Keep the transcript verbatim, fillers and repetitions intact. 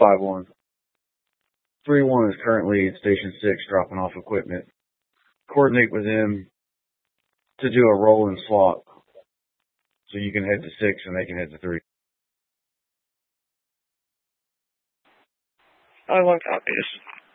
five one. three one is currently at Station six dropping off equipment. Coordinate with them to do a roll and swap so you can head to six and they can head to three. I one copies.